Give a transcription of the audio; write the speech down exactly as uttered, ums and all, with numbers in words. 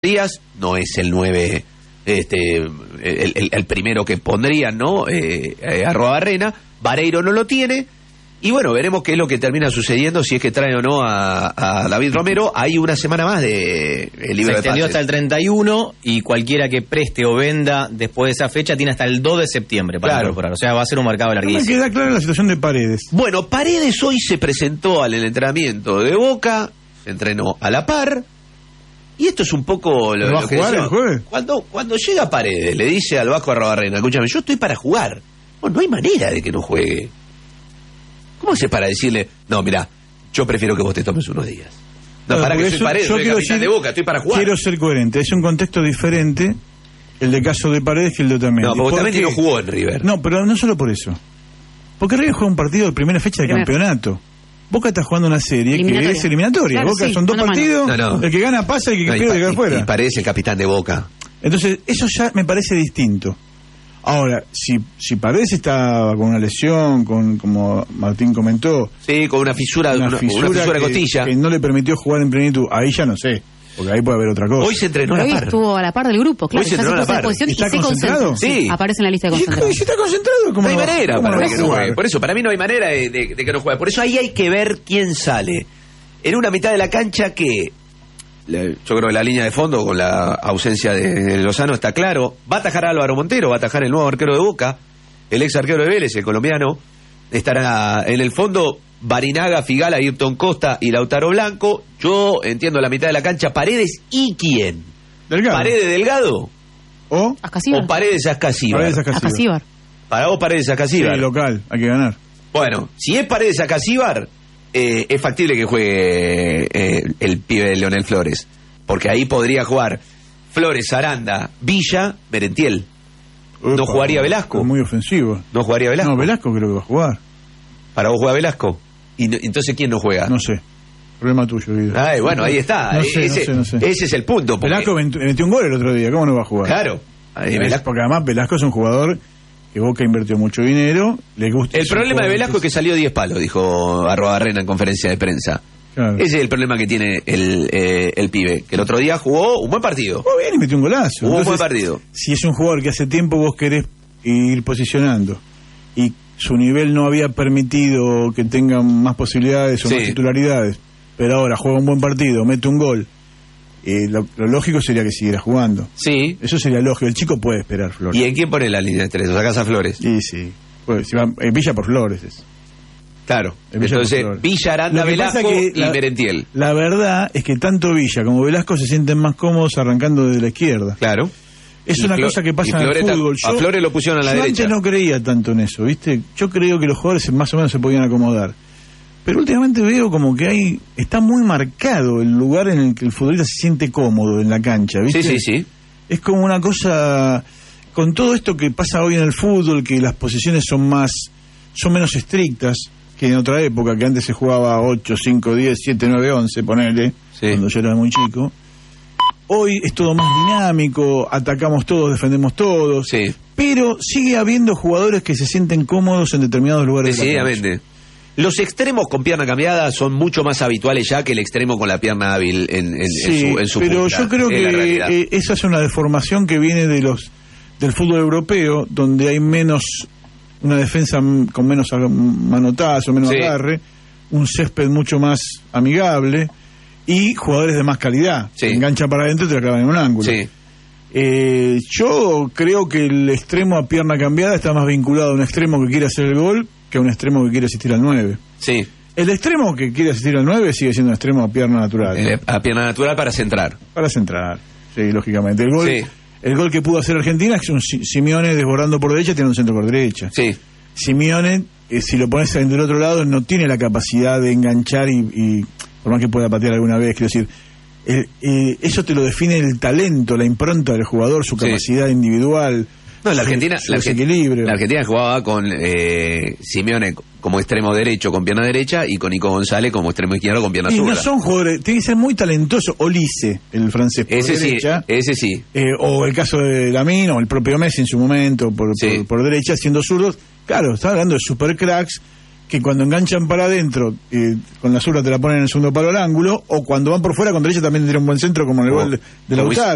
Díaz no es el nueve, este, el, el, el primero que pondrían, ¿no? Eh, eh, Arruabarrena, Vareiro no lo tiene. Y bueno, veremos qué es lo que termina sucediendo, si es que trae o no a, a David Romero. Hay una semana más de el libro Se extendió de pases. hasta el treinta y uno y cualquiera que preste o venda después de esa fecha tiene hasta el dos de septiembre para Claro. incorporar. O sea, va a ser un mercado No me larguísimo. queda clara la situación de Paredes. Bueno, Paredes hoy se presentó al entrenamiento de Boca, se entrenó a la par. Y esto es un poco lo, ¿Pero va lo a que jugar decía. el jueves? Cuando, cuando llega Paredes, le dice al Vasco Arruabarrena, escúchame, yo estoy para jugar. Bueno, no hay manera de que no juegue. ¿Cómo hace para decirle, no, mirá, yo prefiero que vos te tomes unos días? No, Claro, para que porque soy eso- Paredes, yo soy quiero capitán decir- de Boca, estoy para jugar. Quiero ser coherente. Es un contexto diferente el de caso de Paredes que el de Otamendi. No, porque ¿Por Otamendi qué? no jugó en River. No, pero no solo por eso. Porque River juega un partido de primera fecha de Primer. campeonato. Boca está jugando una serie que Eliminatoria. es eliminatoria. Claro, Boca sí, son dos mano a mano. partidos, No, no. el que gana pasa y el que No, y, pierde Pa- queda y- fuera. y Paredes el capitán de Boca. Entonces, eso ya me parece distinto. Ahora, si, si Paredes está con una lesión, con como Martín comentó, Sí, con una fisura, una, una fisura, de que, costilla. que no le permitió jugar en plenitud, ahí ya no sé, porque ahí puede haber otra cosa. Hoy se entrenó a Pero la hoy par. estuvo a la par del grupo, claro. Hoy se ya entrenó a la puso a par. disposición y ¿Está se concentrado? concentra. Sí. Aparece en la lista de ¿Y concentrados. si está concentrado? ¿Cómo No hay va- manera cómo para va a que no jugar? juegue. Por eso, para mí no hay manera de, de- de que no juegue. Por eso ahí hay que ver quién sale. En una mitad de la cancha que, la- yo creo que la línea de fondo, con la ausencia de, de Lozano, está claro. Va a atajar a Álvaro Montero, va a atajar el nuevo arquero de Boca, el ex arquero de Vélez, el colombiano. Estará en el fondo Barinaga, Figala, Ayrton Costa y Lautaro Blanco. Yo entiendo la mitad de la cancha, Paredes y quién. Delgado. Paredes Delgado O Ascasíbar. o Paredes Ascasíbar. Paredes Ascasíbar. Ascasíbar. Para vos Paredes Sí, Ascasíbar. local, hay que ganar. Bueno, si es Paredes Ascasíbar, eh, es factible que juegue eh, el pibe de Leonel Flores. Porque ahí podría jugar Flores, Aranda, Villa, Merentiel. ¿No Opa, jugaría Velasco? es muy ofensivo. ¿No jugaría Velasco? No, Velasco creo que va a jugar. ¿Para vos juega Velasco? ¿Y no- entonces quién no juega? No sé. Problema tuyo, Guido. Ay, bueno, ahí está. No Eh, sé, ese, no sé, no sé. ese es el punto. porque- Velasco metió metió un gol el otro día, ¿cómo no va a jugar? Claro. Ahí Es- Velasco- Porque además Velasco es un jugador que Boca invirtió mucho dinero, le gusta. El es un problema de jugador Velasco es que salió diez palos, dijo Arruabarrena en conferencia de prensa. Claro. Ese es el problema que tiene el, eh, el pibe. Que el otro día jugó un buen partido. Jugó bien y metió un golazo. Jugó un buen Entonces, partido. Si es un jugador que hace tiempo vos querés ir posicionando y su nivel no había permitido que tenga más posibilidades o Sí. más titularidades, pero ahora juega un buen partido, mete un gol, eh, lo, lo lógico sería que siguiera jugando. Sí. Eso sería lógico. El chico puede esperar, Flores. ¿Y en quién pone la línea de tres? ¿O sacás a Flores? Sí, sí. Pues, si va, eh, Villa por Flores. Es. Claro. En Villa Entonces, por Flores. Villa, Aranda, Lo que pasa Velasco que y la- Merentiel. La verdad es que tanto Villa como Velasco se sienten más cómodos arrancando desde la izquierda. Claro. Es Y una Flo- cosa que y pasa en el Floreta- fútbol. a Flores lo pusieron a la yo derecha. antes no creía tanto en eso, ¿viste? Yo creo que los jugadores más o menos se podían acomodar. Pero últimamente veo como que hay está muy marcado el lugar en el que el futbolista se siente cómodo en la cancha, ¿viste? Sí, sí, sí. Es como una cosa con todo esto que pasa hoy en el fútbol, que las posiciones son más son menos estrictas que en otra época, que antes se jugaba ocho, cinco, diez, siete, nueve, once, ponele, Sí. cuando yo era muy chico. Hoy es todo más dinámico, atacamos todos, defendemos todos, Sí. pero sigue habiendo jugadores que se sienten cómodos en determinados lugares de la cancha. Decididamente. Los extremos con pierna cambiada son mucho más habituales ya que el extremo con la pierna hábil en, en- en Sí, su, en su pero punta. yo creo Es la que realidad. eh, esa es una deformación que viene de los del fútbol europeo, donde hay menos una defensa m- con menos ag- manotazo, menos Sí. agarre, un césped mucho más amigable y jugadores de más calidad. Sí. Se enganchan para adentro y te la clavan en un ángulo. Sí. Eh, yo creo que el extremo a pierna cambiada está más vinculado a un extremo que quiere hacer el gol que a un extremo que quiere asistir al nueve. Sí. El extremo que quiere asistir al nueve sigue siendo un extremo a pierna natural. Eh, a pierna natural para centrar. Para centrar, sí, lógicamente. El gol, Sí. el gol que pudo hacer Argentina es un Si- Simeone desbordando por derecha, tiene un centro por derecha. Sí. Simeone, eh, si lo pones del otro lado, no tiene la capacidad de enganchar y, y por más que pueda patear alguna vez, quiero decir, eh, eh, eso te lo define el talento, la impronta del jugador, su Sí. capacidad individual. No, la su- Argentina, su la, Argen- desequilibrio. la Argentina jugaba con eh, Simeone como extremo derecho con pierna derecha y con Nico González como extremo izquierdo con pierna Y no zurda. son jugadores, tiene que ser muy talentoso. Olise, el francés por Ese sí, derecha. ese sí. Eh, o el caso de Lamine o el propio Messi en su momento por, Sí. por, por derecha siendo zurdos. Claro, está hablando de super cracks que cuando enganchan para adentro eh, con la zurda te la ponen en el segundo palo al ángulo, o cuando van por fuera con derecha también tendría un buen centro como en el Como- gol de, de como Lautaro.